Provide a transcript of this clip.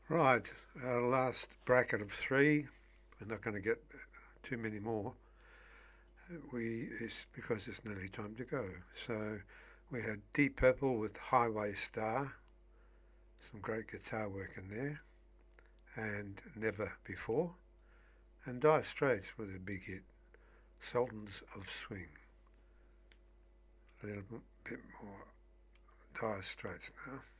Right, our last bracket of three. We're not going to get too many more. It's because it's nearly time to go. So we had Deep Purple with Highway Star, some great guitar work in there, and Never Before, and Dire Straits with a big hit, Sultans of Swing. A little bit more Dire Straits now.